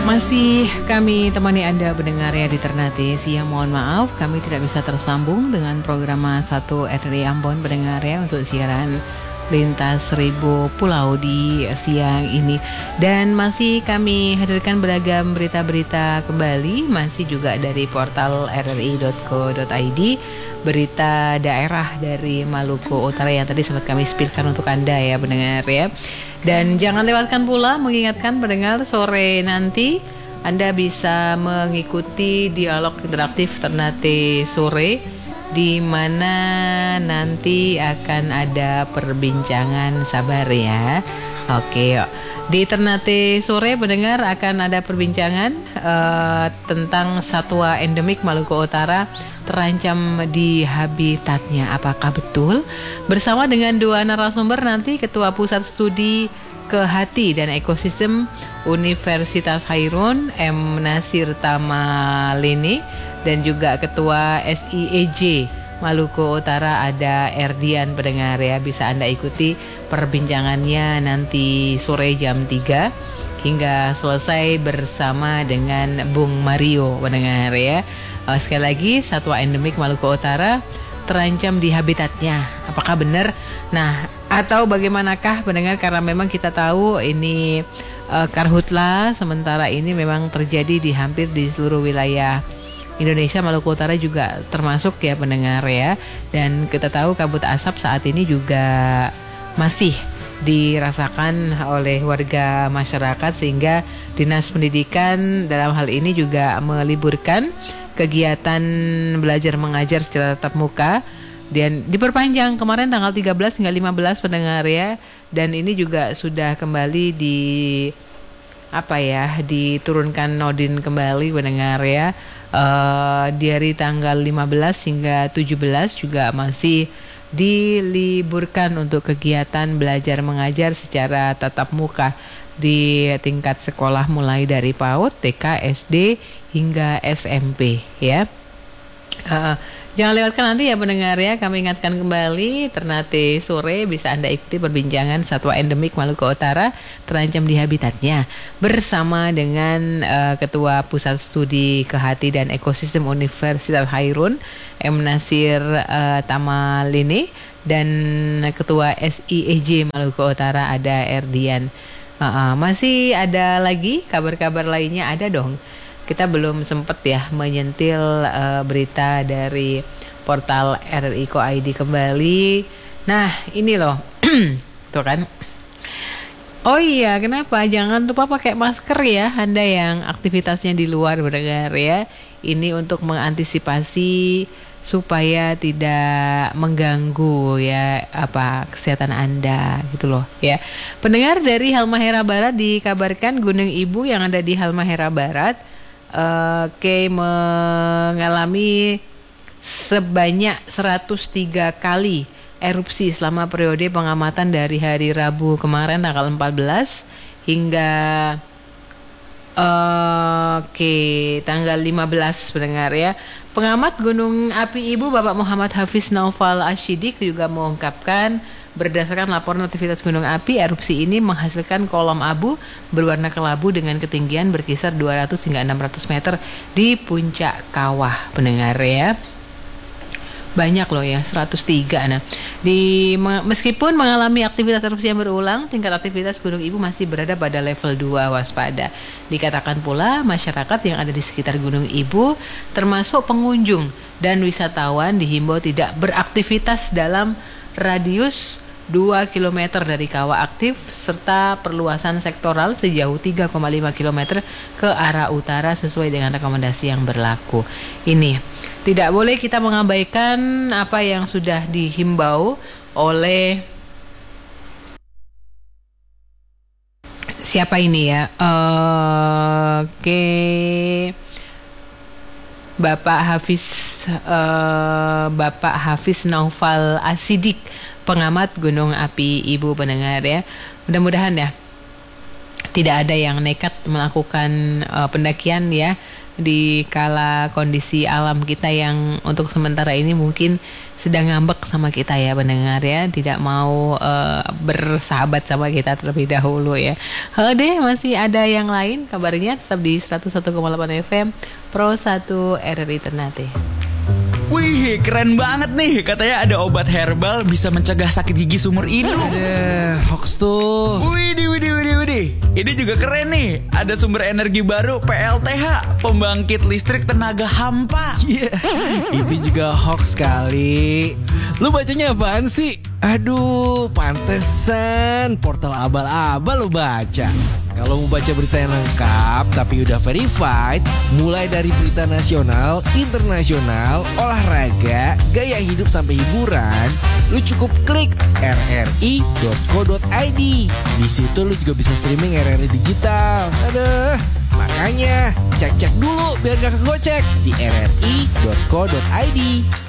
Masih kami temani Anda pendengar ya di Ternate Siang. Mohon maaf kami tidak bisa tersambung dengan program 1 RRI Ambon pendengar ya untuk siaran lintas 1000 pulau di siang ini. Dan masih kami hadirkan beragam berita-berita kembali, masih juga dari portal rri.co.id, berita daerah dari Maluku Utara yang tadi sempat kami spilkan untuk Anda ya pendengar ya. Dan jangan lewatkan pula mengingatkan pendengar, sore nanti Anda bisa mengikuti dialog interaktif Ternate sore, di mana nanti akan ada perbincangan, sabar ya. Oke, di Ternate sore pendengar akan ada perbincangan tentang satwa endemik Maluku Utara terancam di habitatnya. Apakah betul? Bersama dengan dua narasumber nanti, Ketua Pusat Studi Kehati dan Ekosistem Universitas Hairun M. Nasir Tamalini, dan juga Ketua SIEJ Maluku Utara ada Erdian pendengar ya. Bisa Anda ikuti perbincangannya nanti sore jam 3 hingga selesai bersama dengan Bung Mario pendengar ya. Sekali lagi, satwa endemik Maluku Utara terancam di habitatnya. Apakah benar? Nah, atau bagaimanakah pendengar, karena memang kita tahu ini karhutla sementara ini memang terjadi di hampir di seluruh wilayah Indonesia. Maluku Utara juga termasuk ya pendengar ya. Dan kita tahu kabut asap saat ini juga masih dirasakan oleh warga masyarakat, sehingga Dinas Pendidikan dalam hal ini juga meliburkan kegiatan belajar mengajar secara tatap muka dan diperpanjang kemarin tanggal 13 hingga 15 pendengar ya. Dan ini juga sudah kembali diturunkan nodin kembali pendengar ya. Dari tanggal 15 hingga 17 juga masih diliburkan untuk kegiatan belajar mengajar secara tatap muka di tingkat sekolah mulai dari PAUD, TK, SD hingga SMP ya. Jangan lewatkan nanti ya pendengar ya. Kami ingatkan kembali, Ternate sore bisa Anda ikuti perbincangan satwa endemik Maluku Utara terancam di habitatnya bersama dengan Ketua Pusat Studi Kehati dan Ekosistem Universitas Hairun M. Nasir Tamalini, dan Ketua SIEJ Maluku Utara ada Erdian. Masih ada lagi kabar-kabar lainnya, ada dong. Kita belum sempat ya menyentil berita dari portal RRI.co.id kembali. Nah ini loh, tuh kan. Oh iya, kenapa? Jangan lupa pakai masker ya Anda yang aktivitasnya di luar pendengar ya. Ini untuk mengantisipasi supaya tidak mengganggu ya kesehatan Anda gitu loh ya. Pendengar, dari Halmahera Barat dikabarkan Gunung Ibu yang ada di Halmahera Barat mengalami sebanyak 103 kali erupsi selama periode pengamatan dari hari Rabu kemarin tanggal 14 hingga tanggal 15 pendengar ya. Pengamat Gunung Api Ibu Bapak Muhammad Hafiz Naufal Ashidik juga mengungkapkan, berdasarkan laporan aktivitas gunung api, erupsi ini menghasilkan kolom abu berwarna kelabu dengan ketinggian berkisar 200 hingga 600 meter di puncak kawah pendengar ya. Banyak loh ya, 103. Nah, meskipun mengalami aktivitas erupsi yang berulang, tingkat aktivitas Gunung Ibu masih berada pada level 2 waspada. Dikatakan pula masyarakat yang ada di sekitar Gunung Ibu, termasuk pengunjung dan wisatawan, dihimbau tidak beraktivitas dalam radius 2 km dari kawah aktif, serta perluasan sektoral sejauh 3,5 km ke arah utara sesuai dengan rekomendasi yang berlaku. Ini tidak boleh kita mengabaikan apa yang sudah dihimbau oleh siapa ini ya? Bapak Hafiz Naufal Ashidik, pengamat Gunung Api Ibu pendengar ya. Mudah-mudahan ya tidak ada yang nekat melakukan pendakian ya di kala kondisi alam kita yang untuk sementara ini mungkin sedang ngambek sama kita ya pendengar ya, tidak mau bersahabat sama kita terlebih dahulu ya. Halo deh, masih ada yang lain kabarnya, tetap di 101,8 FM Pro 1 RRI Ternate. Wih, keren banget nih. Katanya ada obat herbal bisa mencegah sakit gigi seumur hidup. Ada hoax tuh. Widih. Ini juga keren nih. Ada sumber energi baru PLTH, pembangkit listrik tenaga hampa. Iya, itu juga hoax kali. Lu bacanya apaan sih? Aduh, pantesan portal abal-abal lu baca. Kalau mau baca berita yang lengkap tapi udah verified, mulai dari berita nasional, internasional, olahraga, gaya hidup sampai hiburan, lu cukup klik rri.co.id. Di situ lu juga bisa streaming RRI digital. Aduh, makanya cek dulu biar gak kegocek di rri.co.id.